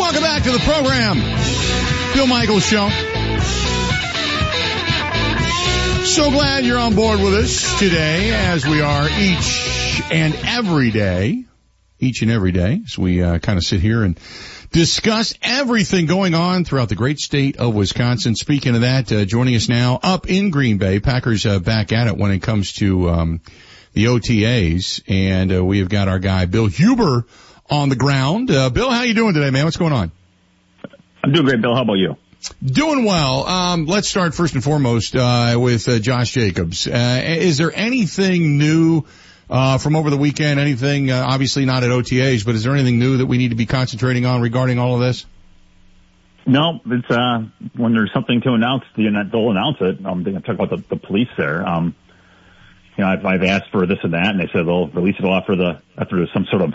Welcome back to the program. Bill Michaels Show. So glad you're on board with us today, as we are each and every day. So we kind of sit here and discuss everything going on throughout the great state of Wisconsin. Speaking of that, joining us now up in Green Bay, Packers back at it when it comes to the OTAs, and we have got our guy Bill Huber on the ground. Bill, how you doing today, man? What's going on? I'm doing great, Bill. How about you? Doing well. Let's start first and foremost with Josh Jacobs. Is there anything new from over the weekend? Anything, obviously not at OTAs, but is there anything new that we need to be concentrating on regarding all of this? No, it's when there's something to announce, they'll announce it. They talk about the police there. I've asked for this and that, and they said they'll release it all after there's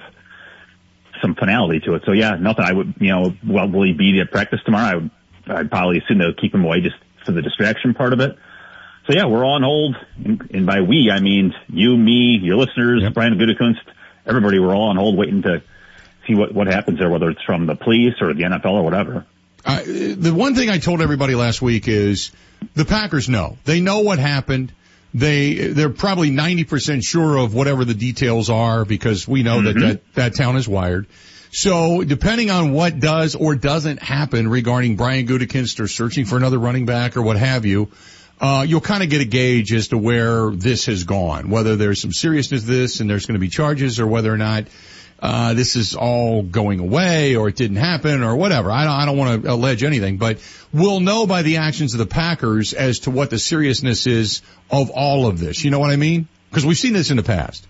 some finality to it. So yeah, nothing. I would, will he be at practice tomorrow? I'd probably assume they'll keep him away just for the distraction part of it. So yeah, we're all on hold, and by we, I mean you, me, your listeners, yep. Brian Gutekunst, everybody. We're all on hold waiting to see what happens there, whether it's from the police or the NFL or whatever. The one thing I told everybody last week is the Packers know. They know what happened. They're probably 90% sure of whatever the details are because we know that town is wired. So depending on what does or doesn't happen regarding Brian Gutekunst or searching for another running back or what have you, you'll kind of get a gauge as to where this has gone, whether there's some seriousness to this and there's going to be charges or whether or not this is all going away or it didn't happen or whatever. I don't want to allege anything, but we'll know by the actions of the Packers as to what the seriousness is of all of this. You know what I mean? Because we've seen this in the past.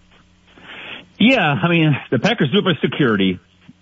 Yeah, I mean, the Packers do it by security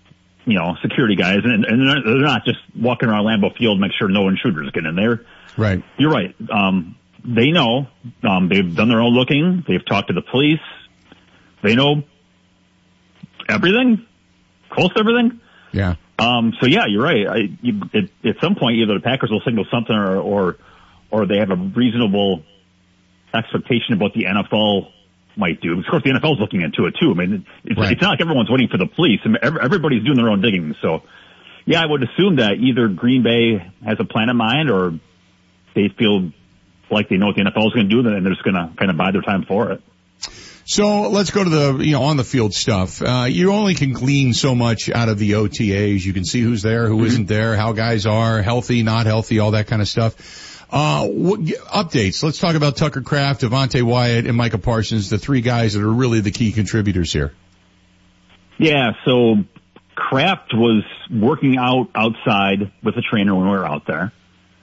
guys, and they're not just walking around Lambeau Field to make sure no intruders get in there. Right. You're right. They know. They've done their own looking. They've talked to the police. They know everything, close to everything. Yeah. So yeah, you're right. At some point, either the Packers will signal something or they have a reasonable expectation about the NFL might do. Of course, the NFL is looking into it too. I mean, it's not like everyone's waiting for the police. I mean, everybody's doing their own digging. So yeah, I would assume that either Green Bay has a plan in mind or they feel like they know what the NFL is going to do and they're just going to kind of bide their time for it. So let's go to the, on the field stuff. You only can glean so much out of the OTAs. You can see who's there, who isn't there, how guys are, healthy, not healthy, all that kind of stuff. Updates. Let's talk about Tucker Kraft, Devontae Wyatt, and Micah Parsons, the three guys that are really the key contributors here. Yeah, so Kraft was working out outside with the trainer when we were out there.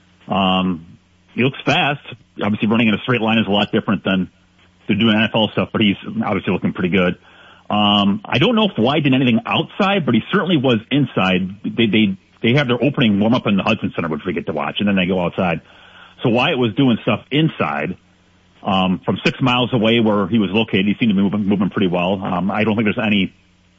He looks fast. Obviously running in a straight line is a lot different than they're doing NFL stuff, but he's obviously looking pretty good. I don't know if Wyatt did anything outside, but he certainly was inside. They have their opening warm up in the Hudson Center, which we get to watch, and then they go outside. So Wyatt was doing stuff inside, from 6 miles away where he was located. He seemed to be moving pretty well. I don't think there's any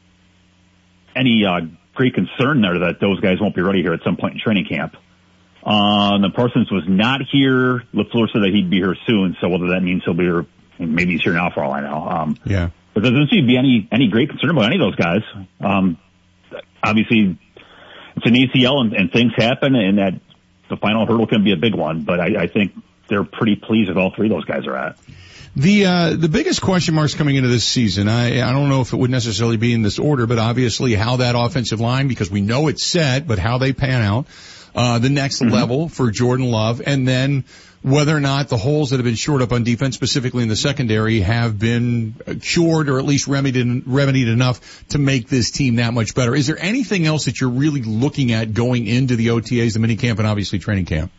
great concern there that those guys won't be ready here at some point in training camp. The Parsons was not here. LaFleur said that he'd be here soon, so whether that means he'll be here, maybe he's here now for all I know. Yeah. But there doesn't seem to be any great concern about any of those guys. Obviously, it's an ACL and things happen, and that the final hurdle can be a big one. But I think they're pretty pleased with all three of those guys are at. The biggest question marks coming into this season, I don't know if it would necessarily be in this order, but obviously how that offensive line, because we know it's set, but how they pan out, the next level for Jordan Love, and then whether or not the holes that have been shored up on defense, specifically in the secondary, have been cured or at least remedied enough to make this team that much better. Is there anything else that you're really looking at going into the OTAs, the minicamp, and obviously training camp?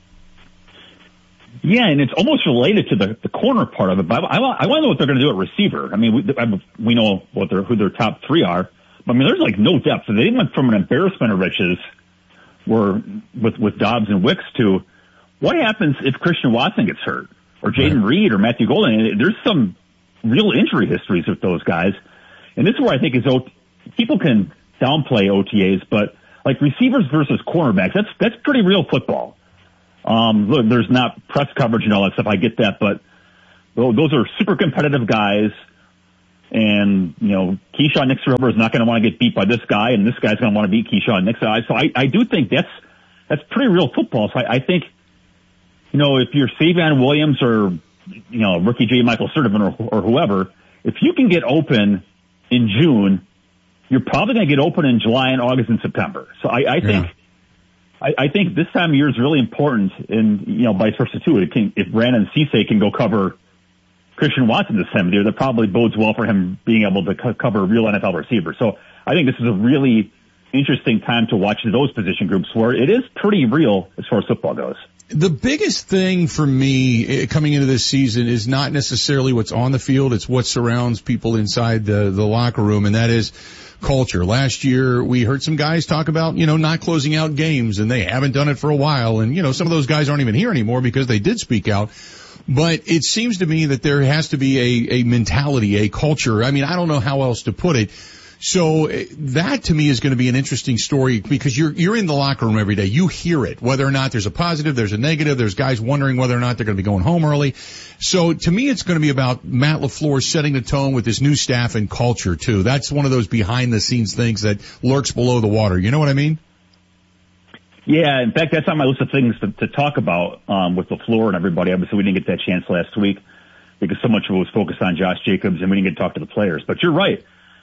Yeah, and it's almost related to the corner part of it. But I want to know what they're going to do at receiver. I mean, we know who their top three are. But I mean, there's like no depth. So they went from an embarrassment of riches with Dobbs and Wicks to what happens if Christian Watson gets hurt or Jaden Reed or Matthew Golden? There's some real injury histories with those guys. And this is where I think people can downplay OTAs, but like receivers versus cornerbacks, that's pretty real football. Look, there's not press coverage and all that stuff. I get that, but those are super competitive guys. And, Keyshawn Nixon is not going to want to get beat by this guy, and this guy's going to want to beat Keyshawn Nixon. So I do think that's pretty real football. So I think, if you're Savion Williams or, rookie J. Michael Sturdivant or whoever, if you can get open in June, you're probably going to get open in July and August and September. So I think, I think this time of year is really important, and, vice versa too. If Brandon Cisse can go cover Christian Watson this time of year, that probably bodes well for him being able to cover real NFL receivers. So I think this is a really interesting time to watch those position groups where it is pretty real as far as football goes. The biggest thing for me coming into this season is not necessarily what's on the field, it's what surrounds people inside the locker room, and that is culture. Last year, we heard some guys talk about, not closing out games, and they haven't done it for a while, and, some of those guys aren't even here anymore because they did speak out. But it seems to me that there has to be a mentality, a culture. I mean, I don't know how else to put it. So that to me is going to be an interesting story because you're in the locker room every day. You hear it, whether or not there's a positive, there's a negative, there's guys wondering whether or not they're going to be going home early. So to me, it's going to be about Matt LaFleur setting the tone with this new staff and culture too. That's one of those behind the scenes things that lurks below the water. You know what I mean? Yeah, in fact, that's on my list of things to talk about with LaFleur and everybody. Obviously, we didn't get that chance last week because so much of it was focused on Josh Jacobs, and we didn't get to talk to the players. But you're right.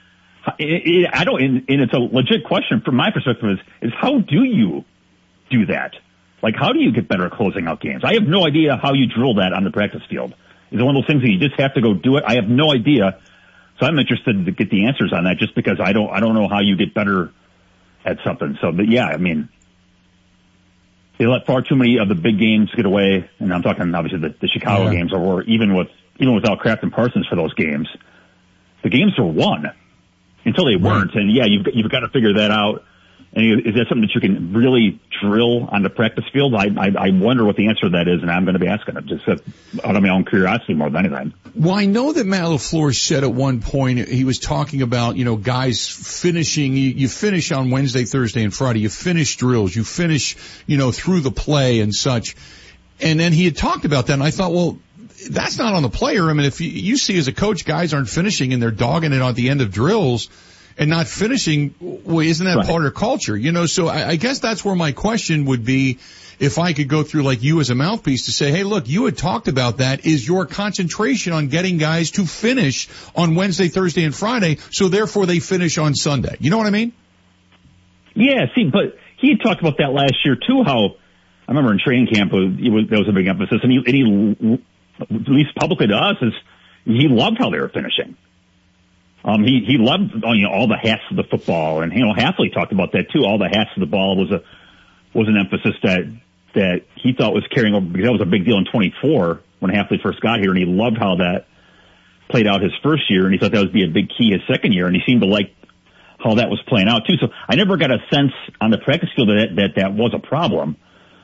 And it's a legit question from my perspective is how do you do that? Like, how do you get better at closing out games? I have no idea how you drill that on the practice field. Is it one of those things that you just have to go do it? I have no idea. So I'm interested to get the answers on that just because I don't know how you get better at something. So, but yeah, I mean, they let far too many of the big games get away, and I'm talking obviously the Chicago games, or even without Kraft and Parsons for those games, the games were won until they weren't. And yeah, you've got to figure that out. And is that something that you can really drill on the practice field? I wonder what the answer to that is, and I'm going to be asking it just out of my own curiosity more than anything. Well, I know that Matt LaFleur said at one point, he was talking about, guys finishing, you finish on Wednesday, Thursday, and Friday, you finish drills, you finish, through the play and such. And then he had talked about that, and I thought, well, that's not on the player. I mean, if you see as a coach, guys aren't finishing and they're dogging it at the end of drills and not finishing, well, isn't that part of culture? So I guess that's where my question would be, if I could go through like you as a mouthpiece to say, hey, look, you had talked about that. Is your concentration on getting guys to finish on Wednesday, Thursday, and Friday, so therefore they finish on Sunday? You know what I mean? Yeah, see, but he had talked about that last year too, how I remember in training camp, there was a big emphasis, and he at least publicly to us, is he loved how they were finishing. He loved, all the hats of the football, and, Hafley talked about that too. All the hats of the ball was an emphasis that he thought was carrying over, because that was a big deal in 24 when Hafley first got here, and he loved how that played out his first year, and he thought that would be a big key his second year, and he seemed to like how that was playing out too. So I never got a sense on the practice field that was a problem.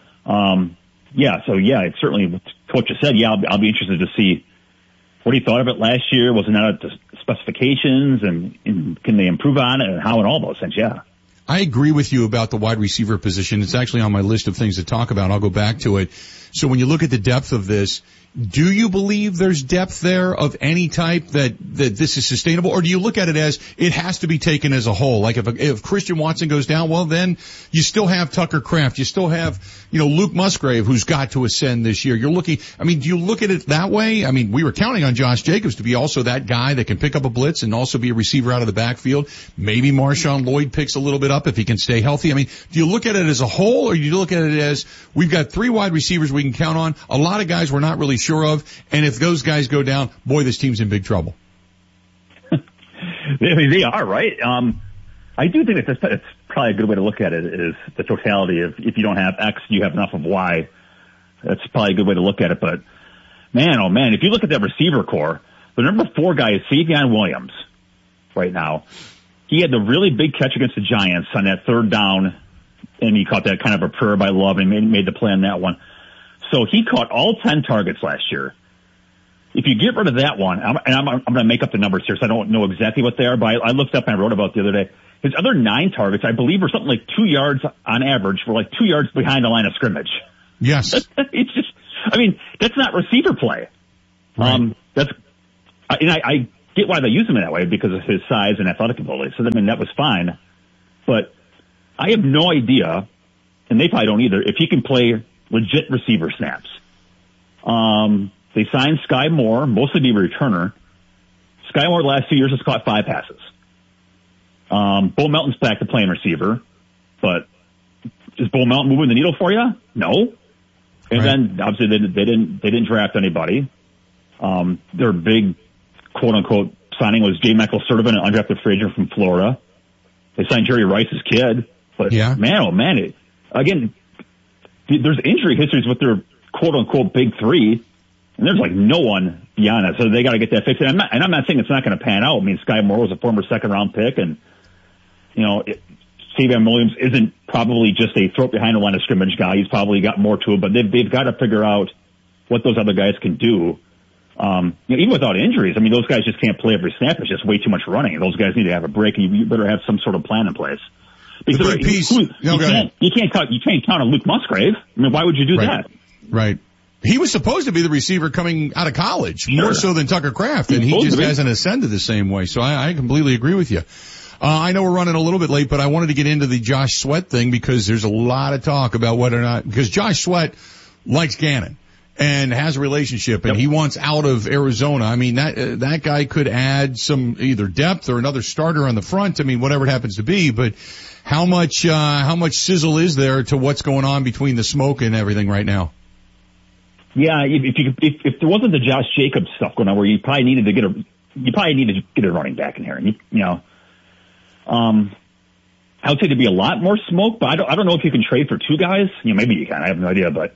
It's certainly what Coach has said. Yeah, I'll be interested to see what he thought of it last year. Was it not at the specifications, and can they improve on it, and how, and all those things? Yeah. I agree with you about the wide receiver position. It's actually on my list of things to talk about. I'll go back to it. So when you look at the depth of this, do you believe there's depth there of any type that this is sustainable? Or do you look at it as it has to be taken as a whole? Like if Christian Watson goes down, well, then you still have Tucker Kraft. You still have, Luke Musgrave, who's got to ascend this year. Do you look at it that way? I mean, we were counting on Josh Jacobs to be also that guy that can pick up a blitz and also be a receiver out of the backfield. Maybe Marshawn Lloyd picks a little bit up if he can stay healthy. I mean, do you look at it as a whole, or do you look at it as we've got 3 wide receivers we can count on, a lot of guys we're not really sure of, and if those guys go down, boy, this team's in big trouble. They are, right? I do think that it's probably a good way to look at it, is the totality of, if you don't have X, you have enough of Y. That's probably a good way to look at it. But man, oh man, if you look at that receiver core, the number 4 guy is Savion Williams right now. He had the really big catch against the Giants on that 3rd down, and he caught that kind of a prayer by Love and made the play on that one. So he caught all 10 targets last year. If you get rid of that one, I'm going to make up the numbers here, so I don't know exactly what they are, but I looked up and I wrote about it the other day. His other 9 targets, I believe, were something like 2 yards on average, were like 2 yards behind the line of scrimmage. Yes. It's just, that's not receiver play. Right. I get why they use him that way because of his size and athletic ability. So, I mean, that was fine. But I have no idea, and they probably don't either, if he can play legit receiver snaps. They signed Sky Moore, mostly be a returner. Sky Moore the last 2 years has caught 5 passes. Bo Melton's back to playing receiver, but is Bo Melton moving the needle for you? No. And then obviously they didn't draft anybody. Their big quote unquote signing was J. Michael Sertivant, an undrafted free agent from Florida. They signed Jerry Rice's kid, but man, oh man, again, there's injury histories with their quote unquote big three, and there's like no one beyond that. So they got to get that fixed. And I'm not saying it's not going to pan out. I mean, Sky Moore was a former 2nd round pick, and Savion Williams isn't probably just a throw behind the line of scrimmage guy. He's probably got more to it, but they've got to figure out what those other guys can do. Even without injuries, I mean, those guys just can't play every snap. It's just way too much running. Those guys need to have a break, and you better have some sort of plan in place. Because you can't count on Luke Musgrave. I mean, why would you do that? Right. He was supposed to be the receiver coming out of college, more so than Tucker Kraft, and he just hasn't ascended the same way. So I completely agree with you. I know we're running a little bit late, but I wanted to get into the Josh Sweat thing because there's a lot of talk about whether or not, because Josh Sweat likes Gannon and has a relationship, and he wants out of Arizona. I mean, that guy could add some either depth or another starter on the front. I mean, whatever it happens to be, but how much sizzle is there to what's going on between the smoke and everything right now? Yeah, if there wasn't the Josh Jacobs stuff going on, where you probably needed to get a running back in here, and I would say there'd be a lot more smoke, but I don't know if you can trade for 2 guys. Maybe you can. I have no idea, but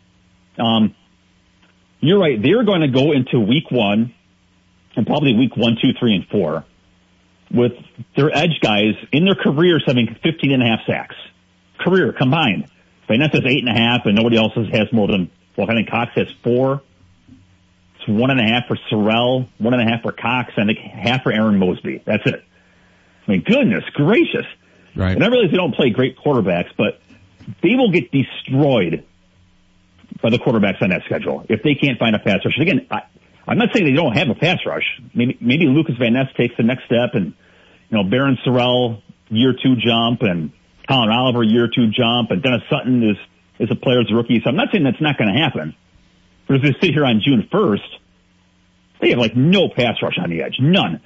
you're right. They're going to go into week 1 and probably week 1, 2, 3, and 4 with their edge guys in their careers having 15.5 sacks. Career combined. Van Ness has 8.5, and nobody else has more than. Well, I think Cox has 4. It's 1.5 for Sorrell, 1.5 for Cox, and I think half for Aaron Mosby. That's it. I mean, goodness gracious. Right. And I realize they don't play great quarterbacks, but they will get destroyed by the quarterbacks on that schedule if they can't find a pass rush. Again, I'm not saying they don't have a pass rush. Maybe Lucas Van Ness takes the next step, and Barron Sorrell year 2 jump, and Colin Oliver year 2 jump, and Dennis Sutton is a player as a rookie. So I'm not saying that's not going to happen. But as they sit here on June 1st, they have like no pass rush on the edge, none.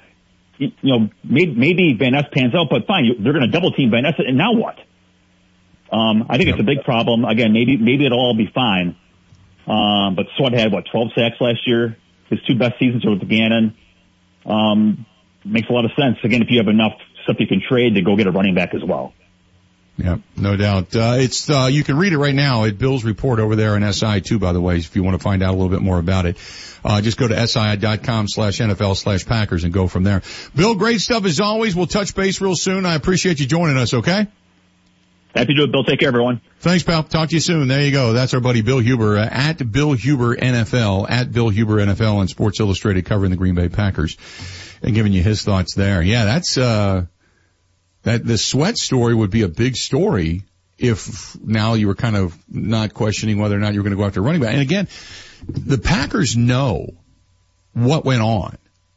Maybe Van Ness pans out, but fine, they're going to double team Van Ness, and now what? I think it's a big problem. Again, maybe it'll all be fine. But Sweat had 12 sacks last year. His 2 best seasons are with Gannon. Makes a lot of sense. Again, if you have enough stuff you can trade to go get a running back as well. Yeah, no doubt. You can read it right now at Bill's report over there in SI too, by the way, if you want to find out a little bit more about it. Just go to SI.com/NFL/Packers and go from there. Bill, great stuff as always. We'll touch base real soon. I appreciate you joining us, okay? Happy to do it, Bill. Take care, everyone. Thanks, pal. Talk to you soon. There you go. That's our buddy Bill Huber, at Bill Huber NFL, at Bill Huber NFL on Sports Illustrated, covering the Green Bay Packers and giving you his thoughts there. Yeah, that's, that the Sweat story would be a big story if now you were kind of not questioning whether or not you were going to go after running back. And again, the Packers know what went on.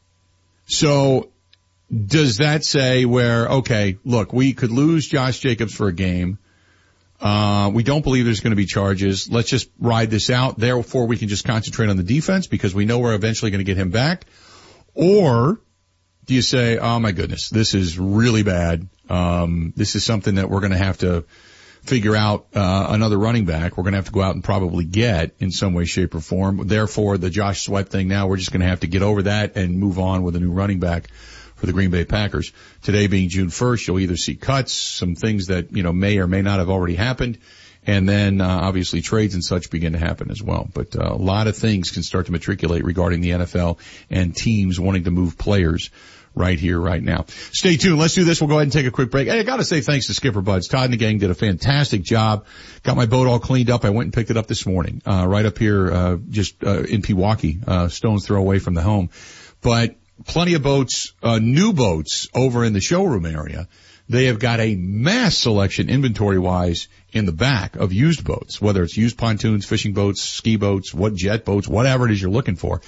So does that say where, okay, look, we could lose Josh Jacobs for a game. We don't believe there's going to be charges. Let's just ride this out. Therefore, we can just concentrate on the defense because we know we're eventually going to get him back. Or do you say, oh my goodness, this is really bad. This is something that we're going to have to figure out, another running back. We're going to have to go out and probably get in some way, shape, or form. Therefore, the Josh Sweat thing now, we're just going to have to get over that and move on with a new running back for the Green Bay Packers. Today being June 1st, you'll either see cuts, some things that, may or may not have already happened, and then, obviously trades and such begin to happen as well. But, a lot of things can start to matriculate regarding the NFL and teams wanting to move players right here, right now. Stay tuned. Let's do this. We'll go ahead and take a quick break. Hey, I got to say thanks to Skipper Buds. Todd and the gang did a fantastic job. Got my boat all cleaned up. I went and picked it up this morning, right up here, in Pewaukee, stone's throw away from the home. But plenty of boats, new boats over in the showroom area. They have got a mass selection inventory-wise in the back of used boats, whether it's used pontoons, fishing boats, ski boats, jet boats, whatever it is you're looking for.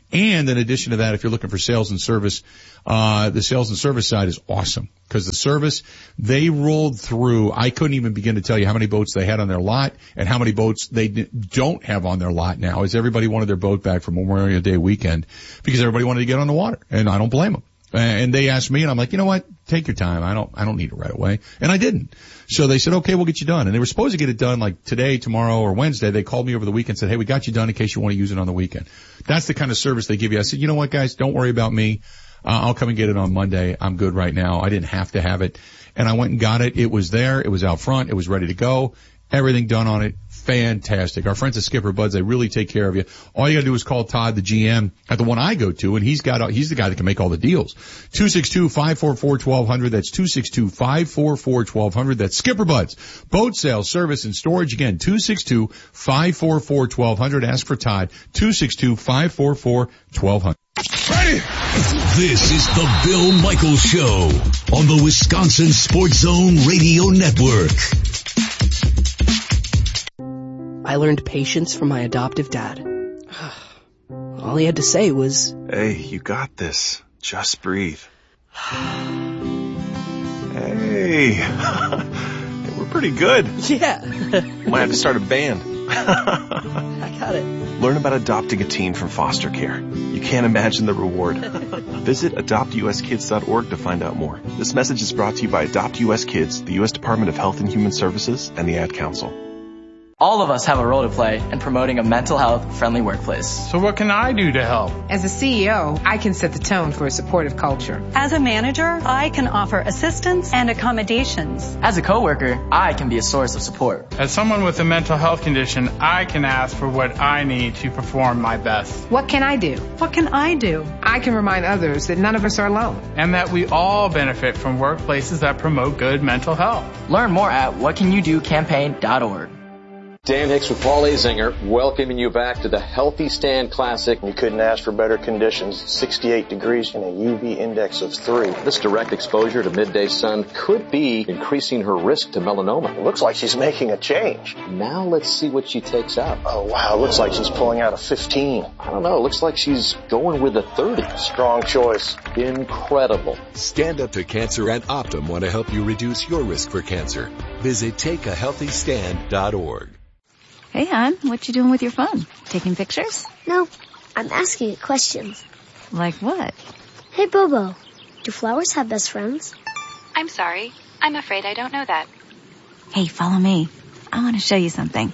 And in addition to that, if you're looking for sales and service, the sales and service side is awesome because the service, they rolled through. I couldn't even begin to tell you how many boats they had on their lot and how many boats they don't have on their lot now, as everybody wanted their boat back for Memorial Day weekend because everybody wanted to get on the water, and I don't blame them. And they asked me, and I'm like, you know what? Take your time. I don't need it right away. And I didn't. So they said, okay, we'll get you done. And they were supposed to get it done like today, tomorrow, or Wednesday. They called me over the weekend and said, hey, we got you done in case you want to use it on the weekend. That's the kind of service they give you. I said, you know what, guys? Don't worry about me. I'll come and get it on Monday. I'm good right now. I didn't have to have it. And I went and got it. It was there. It was out front. It was ready to go. Everything done on it. Fantastic. Our friends at Skipper Buds, they really take care of you. All you gotta do is call Todd, the GM, at the one I go to, and he's the guy that can make all the deals. 262-544-1200. That's 262-544-1200. That's Skipper Buds. Boat sales, service, and storage. Again, 262-544-1200. Ask for Todd. 262-544-1200. Ready? This is the Bill Michaels Show on the Wisconsin Sports Zone Radio Network. I learned patience from my adoptive dad. All he had to say was, hey, you got this. Just breathe. Hey, we're pretty good. Yeah. Might have to start a band. I got it. Learn about adopting a teen from foster care. You can't imagine the reward. Visit adoptuskids.org to find out more. This message is brought to you by Adopt US Kids, the U.S. Department of Health and Human Services, and the Ad Council. All of us have a role to play in promoting a mental health friendly workplace. So what can I do to help? As a CEO, I can set the tone for a supportive culture. As a manager, I can offer assistance and accommodations. As a coworker, I can be a source of support. As someone with a mental health condition, I can ask for what I need to perform my best. What can I do? What can I do? I can remind others that none of us are alone. And that we all benefit from workplaces that promote good mental health. Learn more at whatcanyoudocampaign.org. Dan Hicks with Paul Azinger, welcoming you back to the Healthy Stand Classic. We couldn't ask for better conditions. 68 degrees and a UV index of 3. This direct exposure to midday sun could be increasing her risk to melanoma. It looks like she's making a change. Now let's see what she takes out. Oh, wow. It looks like she's pulling out a 15. I don't know. It looks like she's going with a 30. Strong choice. Incredible. Stand Up to Cancer and Optum want to help you reduce your risk for cancer. Visit takeahealthystand.org. Hey, hon, what you doing with your phone? Taking pictures? No, I'm asking it questions. Like what? Hey, Bobo, do flowers have best friends? I'm sorry. I'm afraid I don't know that. Hey, follow me. I want to show you something.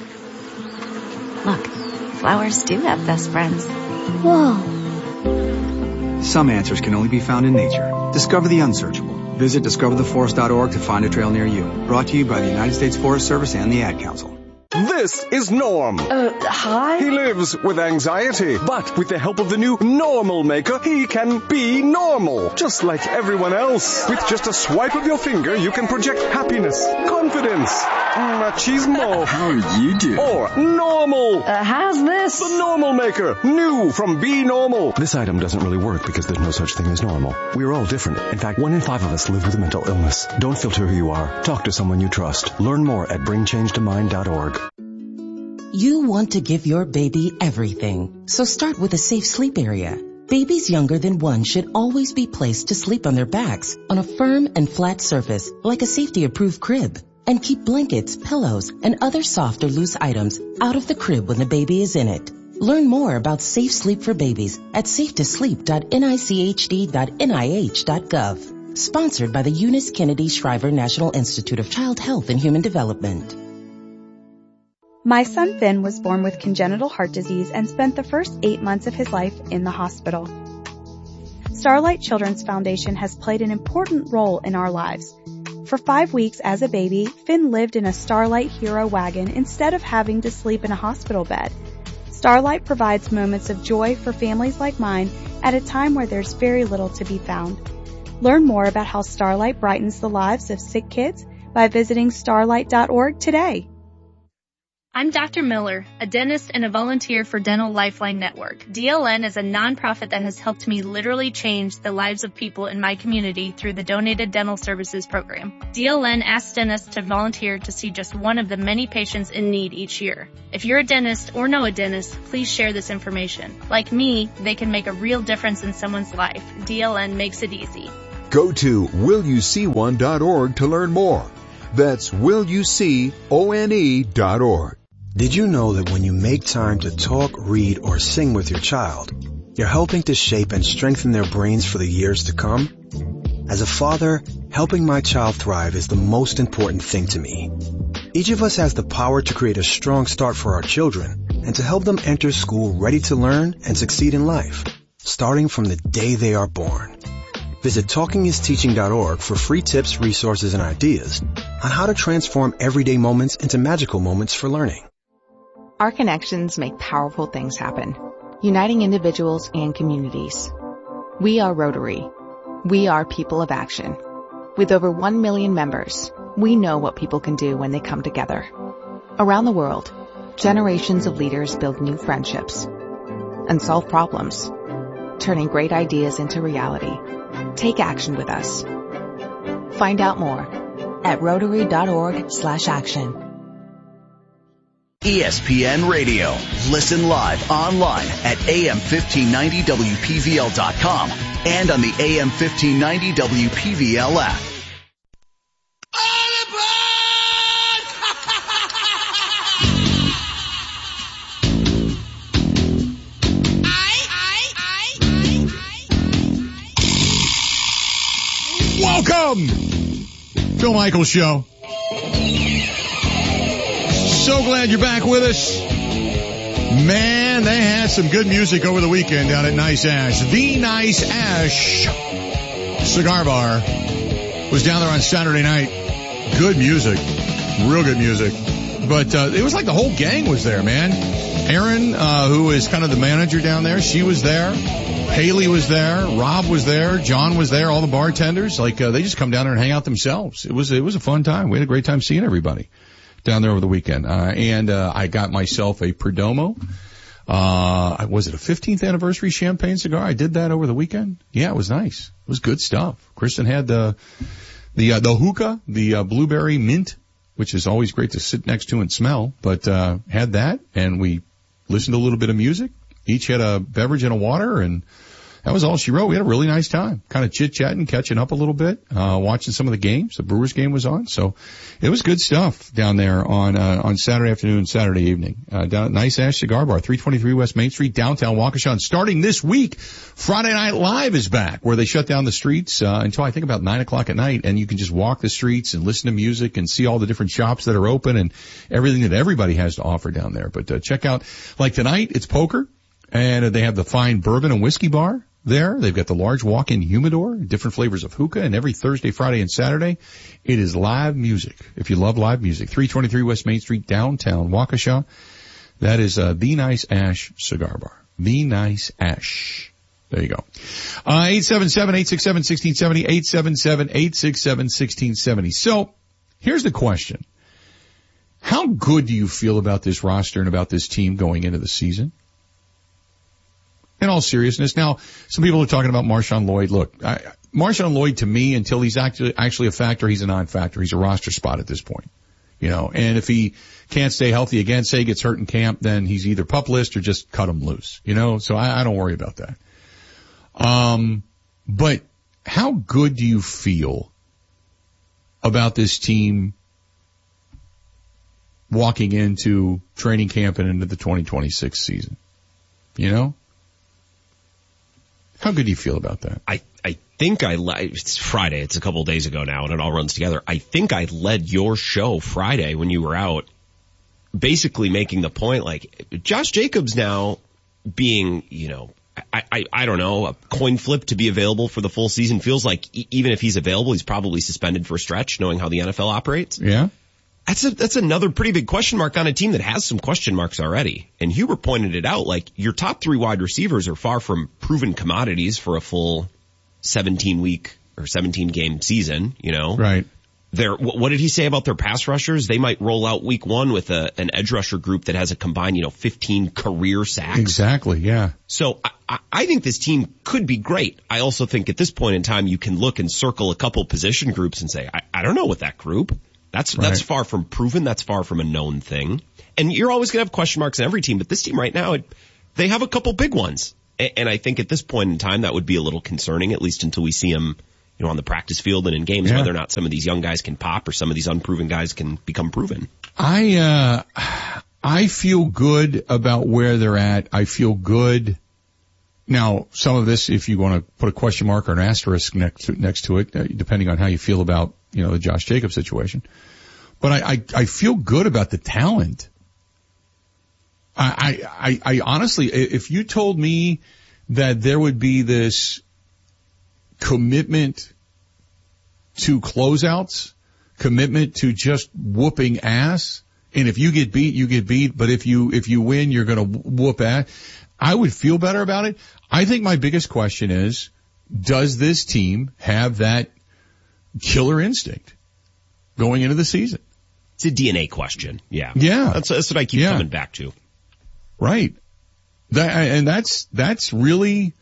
Look, flowers do have best friends. Whoa. Some answers can only be found in nature. Discover the unsearchable. Visit discovertheforest.org to find a trail near you. Brought to you by the United States Forest Service and the Ad Council. This is Norm. Hi? He lives with anxiety, but with the help of the new Normal Maker, he can be normal, just like everyone else. With just a swipe of your finger, you can project happiness, confidence, machismo. How are you doing? Or normal. How's this? The Normal Maker, new from Be Normal. This item doesn't really work because there's no such thing as normal. We're all different. In fact, 1 in 5 of us live with a mental illness. Don't filter who you are. Talk to someone you trust. Learn more at bringchange2mind.org. You want to give your baby everything, so start with a safe sleep area. Babies younger than 1 should always be placed to sleep on their backs on a firm and flat surface like a safety-approved crib. And keep blankets, pillows, and other soft or loose items out of the crib when the baby is in it. Learn more about safe sleep for babies at safetosleep.nichd.nih.gov. Sponsored by the Eunice Kennedy Shriver National Institute of Child Health and Human Development. My son Finn was born with congenital heart disease and spent the first 8 months of his life in the hospital. Starlight Children's Foundation has played an important role in our lives. For 5 weeks as a baby, Finn lived in a Starlight Hero wagon instead of having to sleep in a hospital bed. Starlight provides moments of joy for families like mine at a time where there's very little to be found. Learn more about how Starlight brightens the lives of sick kids by visiting starlight.org today. I'm Dr. Miller, a dentist and a volunteer for Dental Lifeline Network. DLN is a nonprofit that has helped me literally change the lives of people in my community through the Donated Dental Services program. DLN asks dentists to volunteer to see just one of the many patients in need each year. If you're a dentist or know a dentist, please share this information. Like me, they can make a real difference in someone's life. DLN makes it easy. Go to willyouseeone.org to learn more. That's willyouseeone.org. Did you know that when you make time to talk, read, or sing with your child, you're helping to shape and strengthen their brains for the years to come? As a father, helping my child thrive is the most important thing to me. Each of us has the power to create a strong start for our children and to help them enter school ready to learn and succeed in life, starting from the day they are born. Visit TalkingIsTeaching.org for free tips, resources, and ideas on how to transform everyday moments into magical moments for learning. Our connections make powerful things happen, uniting individuals and communities. We are Rotary. We are people of action. With over 1 million members, we know what people can do when they come together. Around the world, generations of leaders build new friendships and solve problems, turning great ideas into reality. Take action with us. Find out more at Rotary.org/action. ESPN Radio. Listen live online at AM1590WPVL.com and on the AM1590 WPVL app. Welcome, Bill Michaels Show. So glad you're back with us. Man, they had some good music over the weekend down at Nice Ash. The Nice Ash Cigar Bar was down there on Saturday night. Good music. Real good music. But it was like the whole gang was there, man. Erin, who is kind of the manager down there, she was there. Haley was there. Rob was there. John was there. All the bartenders. Like, they just come down there and hang out themselves. It was a fun time. We had a great time seeing everybody down there over the weekend. I got myself a Perdomo. Was it a 15th anniversary champagne cigar? I did that over the weekend. Yeah, it was nice. It was good stuff. Kristen had the hookah, the blueberry mint, which is always great to sit next to and smell, but had that, and we listened to a little bit of music. Each had a beverage and a water, and that was all she wrote. We had a really nice time, kind of chit-chatting, catching up a little bit, watching some of the games. The Brewers game was on, so it was good stuff down there on Saturday afternoon and Saturday evening. Down at Nice Ash Cigar Bar, 323 West Main Street, downtown Waukesha. And starting this week, Friday Night Live is back, where they shut down the streets until I think about 9 o'clock at night, and you can just walk the streets and listen to music and see all the different shops that are open and everything that everybody has to offer down there. But check out, like tonight, it's poker, and they have the fine bourbon and whiskey bar there. They've got the large walk-in humidor, different flavors of hookah, and every Thursday, Friday, and Saturday, it is live music. If you love live music, 323 West Main Street, downtown Waukesha. That is The Nice Ash Cigar Bar. The Nice Ash. There you go. 877-867-1670, 877-867-1670. So, here's the question. How good do you feel about this roster and about this team going into the season? In all seriousness. Now, some people are talking about Marshawn Lloyd. Look, Marshawn Lloyd, to me, until he's actually a factor, he's a non-factor. He's a roster spot at this point. You know, and if he can't stay healthy again, say he gets hurt in camp, then he's either PUP list or just cut him loose. You know, so I don't worry about that. But how good do you feel about this team walking into training camp and into the 2026 season? You know? How good do you feel about that? I think it's Friday. It's a couple of days ago now, and it all runs together. I think I led your show Friday when you were out, basically making the point, like, Josh Jacobs now being, you know, I don't know, a coin flip to be available for the full season. Feels like even if he's available, he's probably suspended for a stretch, knowing how the NFL operates. Yeah. That's another pretty big question mark on a team that has some question marks already. And Huber pointed it out, like, your top three wide receivers are far from proven commodities for a full 17-week or 17-game season, you know? Right. what did he say about their pass rushers? They might roll out week 1 with an edge rusher group that has a combined, 15 career sacks. Exactly, yeah. So I think this team could be great. I also think at this point in time, you can look and circle a couple position groups and say, I don't know what that group. That's far from proven. That's far from a known thing. And you're always going to have question marks in every team, but this team right now, they have a couple big ones. And I think at this point in time, that would be a little concerning, at least until we see them, on the practice field and in games, whether or not some of these young guys can pop or some of these unproven guys can become proven. I feel good about where they're at. I feel good. Now, some of this, if you want to put a question mark or an asterisk next to it, depending on how you feel about, the Josh Jacobs situation. But I feel good about the talent. I honestly, if you told me that there would be this commitment to closeouts, commitment to just whooping ass, and if you get beat, you get beat, but if you win, you're going to whoop ass, I would feel better about it. I think my biggest question is, does this team have that killer instinct going into the season? It's a DNA question. Yeah. Yeah. That's what I keep coming back to. Right. That's really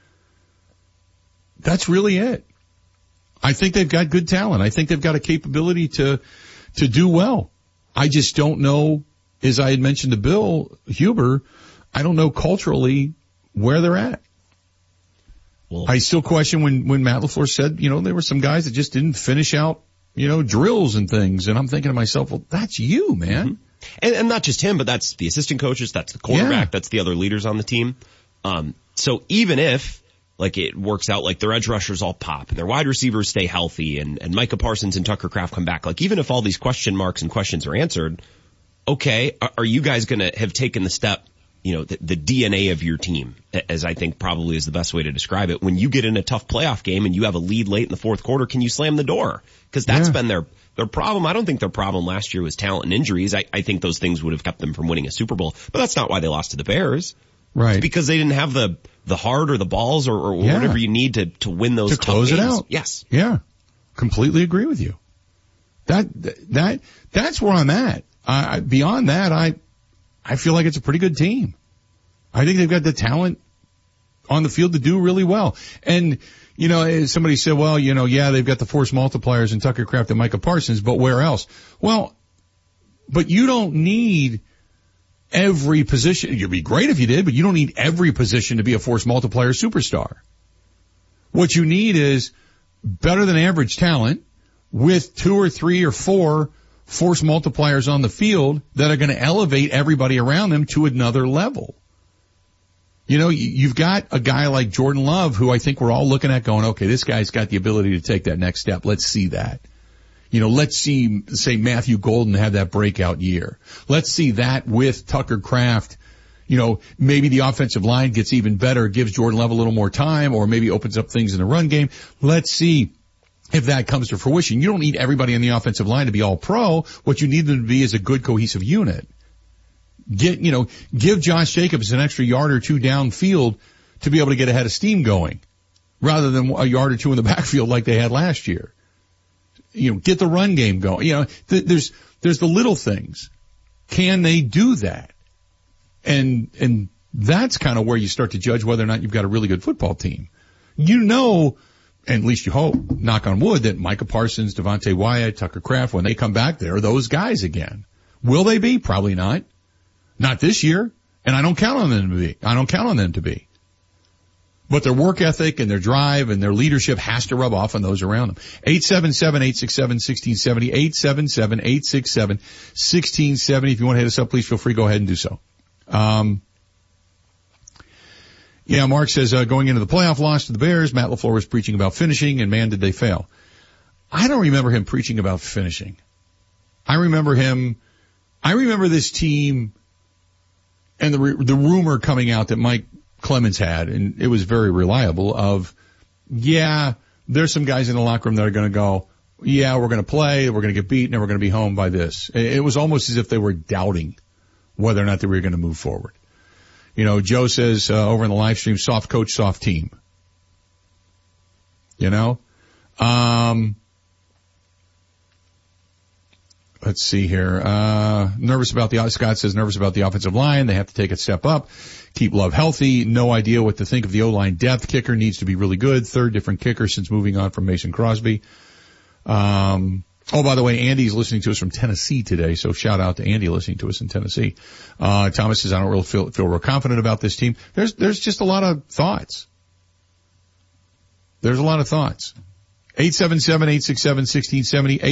it. I think they've got good talent. I think they've got a capability to do well. I just don't know, as I had mentioned to Bill Huber, I don't know culturally where they're at. Well, I still question when Matt LaFleur said, there were some guys that just didn't finish out, drills and things. And I'm thinking to myself, well, that's you, man. Mm-hmm. And not just him, but that's the assistant coaches, that's the quarterback, that's the other leaders on the team. So even if, it works out, their edge rushers all pop and their wide receivers stay healthy and Micah Parsons and Tucker Kraft come back, even if all these question marks and questions are answered, okay, are you guys going to have taken the step, the DNA of your team, as I think probably is the best way to describe it. When you get in a tough playoff game and you have a lead late in the fourth quarter, can you slam the door? Because that's been their problem. I don't think their problem last year was talent and injuries. I think those things would have kept them from winning a Super Bowl, but that's not why they lost to the Bears. Right. It's because they didn't have the heart or the balls or whatever you need to win those tough close games. It out. Yes. Yeah. Completely agree with you. That's where I'm at. Beyond that, I feel like it's a pretty good team. I think they've got the talent on the field to do really well. And, somebody said, well, they've got the force multipliers in Tucker Kraft and Micah Parsons, but where else? Well, but you don't need every position. It'd be great if you did, but you don't need every position to be a force multiplier superstar. What you need is better than average talent with 2 or 3 or 4 force multipliers on the field that are going to elevate everybody around them to another level. You've got a guy like Jordan Love who I think we're all looking at going, okay, this guy's got the ability to take that next step. Let's see that. Let's see, say, Matthew Golden have that breakout year. Let's see that with Tucker Kraft. Maybe the offensive line gets even better, gives Jordan Love a little more time, or maybe opens up things in the run game. Let's see if that comes to fruition. You don't need everybody on the offensive line to be all pro. What you need them to be is a good cohesive unit. Give Josh Jacobs an extra yard or 2 downfield to be able to get ahead of steam going, rather than a yard or 2 in the backfield like they had last year. Get the run game going. There's the little things. Can they do that? And that's kind of where you start to judge whether or not you've got a really good football team. And at least you hope, knock on wood, that Micah Parsons, Devontae Wyatt, Tucker Kraft, when they come back, they're those guys again. Will they be? Probably not. Not this year. And I don't count on them to be. But their work ethic and their drive and their leadership has to rub off on those around them. 877-867-1670, 877-867-1670. If you want to hit us up, please feel free. Go ahead and do so. Mark says, going into the playoff loss to the Bears, Matt LaFleur was preaching about finishing, and man, did they fail. I don't remember him preaching about finishing. I remember this team and the rumor coming out that Mike Clemens had, and it was very reliable, of, there's some guys in the locker room that are going to go, we're going to play, we're going to get beaten, and we're going to be home by this. It was almost as if they were doubting whether or not they were going to move forward. Joe says over in the live stream, soft coach, soft team. Let's see here. Scott says nervous about the offensive line. They have to take a step up. Keep Love healthy. No idea what to think of the O-line depth. Kicker needs to be really good. Third different kicker since moving on from Mason Crosby. By the way, Andy's listening to us from Tennessee today, so shout out to Andy listening to us in Tennessee. Thomas says, I don't really feel real confident about this team. There's just a lot of thoughts. There's a lot of thoughts. 877-867-1670.